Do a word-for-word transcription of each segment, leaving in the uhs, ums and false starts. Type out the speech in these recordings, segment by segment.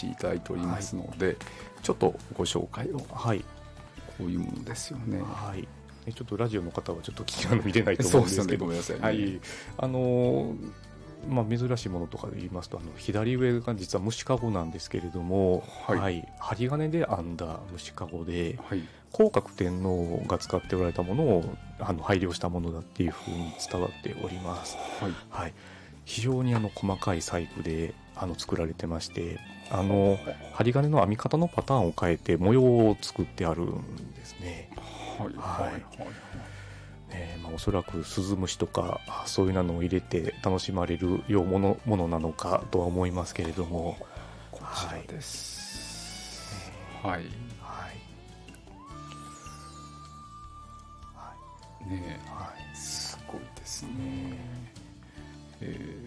しいただいておりますので、はい、ちょっとご紹介を、 はい、 こういうものですよね。 はい、ちょっとラジオの方はちょっと聞き見れないと思うんですけど、 そうですね、ごめんなさいね。 はい、あのまあ、珍しいものとかで言いますと、あの左上が実は虫かごなんですけれども、はいはい、針金で編んだ虫かごで、はい、広覚天皇が使っておられたものをあの配慮したものだっていうふうに伝わっております。はいはい、非常にあの細かい細工であの作られてまして、あの針金の編み方のパターンを変えて模様を作ってあるんですね。はいはいはい、えーまあ、おそらくスズムシとかそういうのを入れて楽しまれるようものものなのかとは思いますけれども、 こちらです。はい、はいはいねえ、はい、すごいですね。え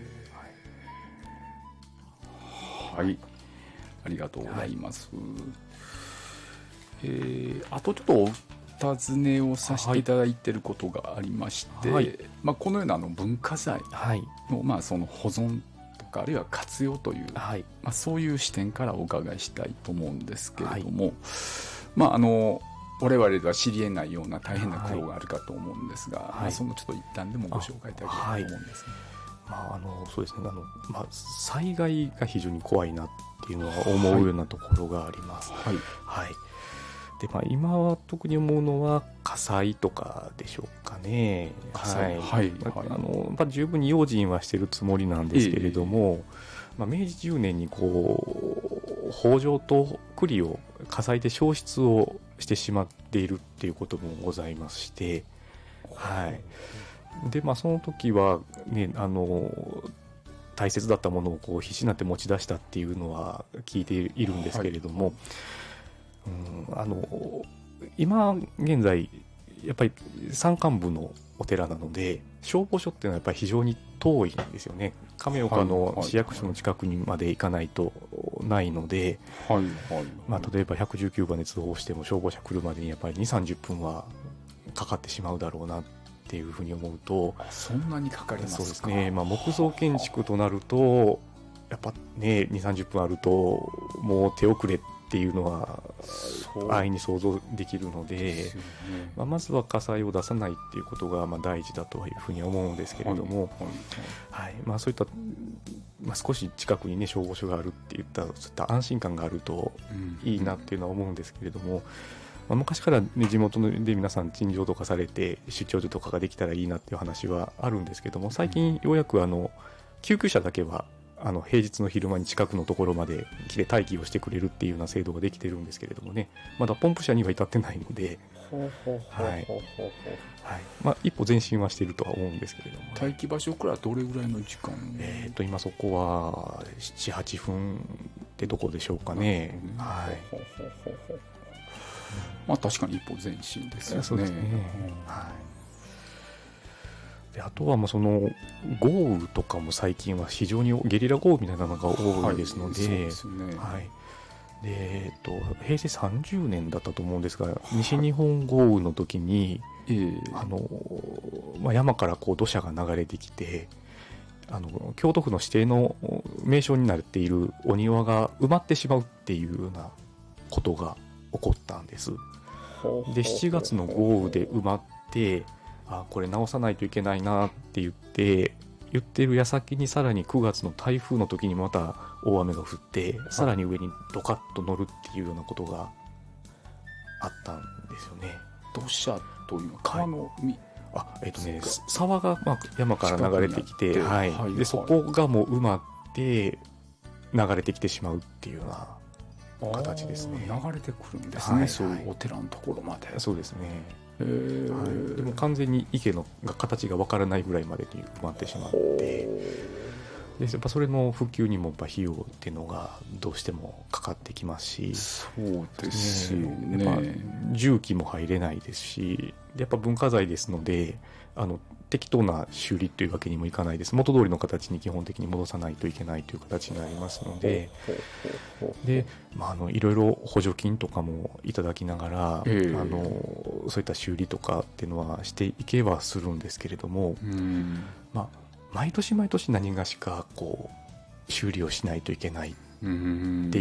ー、はい、ありがとうございます。はい、えー、あとちょっとお尋ねをさせていただいていることがありまして、はい、まあ、このようなあの文化財の、まあ、その保存とかあるいは活用という、はい、まあ、そういう視点からお伺いしたいと思うんですけれども、はい、まあ、あの我々では知り得ないような大変な苦労があるかと思うんですが、はい、まあ、そのちょっと一旦でもご紹介いただければと思うんですね。 まあ、あのそうですね、あの、まあ、災害が非常に怖いなっていうのは思うようなところがあります。はい、はい、でまあ、今は特に思うのは火災とかでしょうかね。 火災、はい、 まあ、あのまあ、十分に用心はしているつもりなんですけれども、えーまあ、明治じゅうねんにこう北条と栗を火災で焼失をしてしまっているっていうこともございまして、はい、でまあ、その時は、ね、あの大切だったものをこう必死になって持ち出したっていうのは聞いているんですけれども、はい、うん、あの今現在やっぱり山間部のお寺なので消防署っていうのはやっぱり非常に遠いんですよね。亀岡の市役所の近くにまで行かないとないので、はいはいはい、まあ、例えばひゃくじゅうきゅうばんで通報しても消防車来るまでにやっぱりにじゅうさんじゅっぷんはかかってしまうだろうなっていうふうに思うと、 そんなにかかりますか。 そうですね、まあ、木造建築となるとやっぱねにじゅうさんじゅっぷんあるともう手遅れっていうのは安易に想像できるので、ね、まあ、まずは火災を出さないっていうことがまあ大事だというふうに思うんですけれども、はいはいはい、まあ、そういった、まあ、少し近くに、ね、消防署があるっていったそういった安心感があるといいなっていうのは思うんですけれども、うんうん、まあ、昔から、ね、地元で皆さん陳情とかされて出張所とかができたらいいなっていう話はあるんですけども、最近ようやくあの救急車だけはあの平日の昼間に近くのところまで来て待機をしてくれるっていうような制度ができてるんですけれどもね、まだポンプ車には至ってないので、一歩前進はしているとは思うんですけれども、ね、 待機場所からどれぐらいの時間、 えー、と今そこはななはちふんってどこでしょうかね。はい、 まあ、確かに一歩前進ですよね。 そうですね、はい、であとはもうその豪雨とかも最近は非常にゲリラ豪雨みたいなのが多いですので、はい、そうですね、はい、でえっと、平成さんじゅうねんだったと思うんですが、西日本豪雨の時に、はい、あのまあ、山からこう土砂が流れてきて、あの京都府の指定の名勝になっているお庭が埋まってしまうっていうようなことが起こったんです。でしちがつの豪雨で埋まって、あ、これ直さないといけないなって言って言ってる矢先に、さらにくがつの台風の時にまた大雨が降って、さらに上にドカッと乗るっていうようなことがあったんですよね。 土砂というのは川の、はい、 あえっとね、沢がまあ山から流れてきて、はいはい、でそこがもう埋まって流れてきてしまうっていうような形ですね。 流れてくるんですね、はい、そういうお寺のところまで。 そうですね、へー、はい、でも完全に池のが形がわからないぐらいまでに埋まってしまって、でやっぱそれの復旧にもやっぱ費用っていうのがどうしてもかかってきますし、 そうですよね、 やっぱ重機も入れないですし、でやっぱ文化財ですので、あの適当な修理というわけにもいかないです。元通りの形に基本的に戻さないといけないという形になりますので、で、まあ、あのいろいろ補助金とかもいただきながら、えー、あのそういった修理とかっていうのはしていけばするんですけれども、うん、まあ、毎年毎年何がしかこう修理をしないといけないっていう